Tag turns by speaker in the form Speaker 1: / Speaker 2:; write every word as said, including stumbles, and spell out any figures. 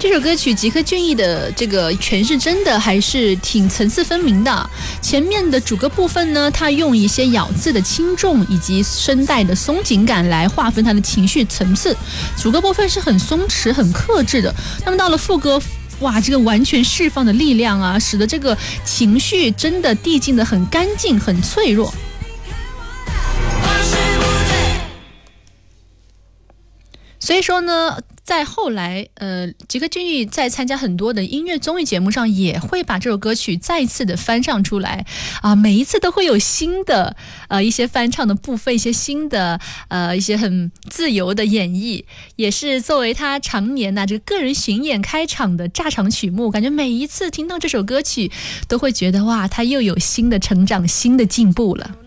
Speaker 1: 这首歌曲吉克隽逸的这个诠释真的还是挺层次分明的。前面的主歌部分呢，他用一些咬字的轻重以及声带的松紧感来划分他的情绪层次。主歌部分是很松弛很克制的，那么到了副歌，哇，这个完全释放的力量啊，使得这个情绪真的递进的很干净很脆弱。所以说呢，在后来呃，吉克隽逸在参加很多的音乐综艺节目上也会把这首歌曲再次的翻唱出来啊，每一次都会有新的呃一些翻唱的部分，一些新的呃一些很自由的演绎，也是作为他常年呐、啊、这个个人巡演开场的炸场曲目，感觉每一次听到这首歌曲都会觉得哇，他又有新的成长新的进步了。